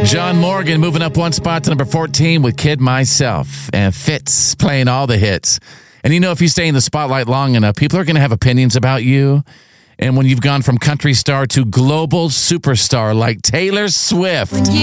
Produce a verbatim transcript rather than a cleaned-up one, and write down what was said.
John Morgan moving up one spot to number fourteen with Kid Myself. And Fitz playing all the hits. And you know, if you stay in the spotlight long enough, people are going to have opinions about you. And when you've gone from country star to global superstar like Taylor Swift.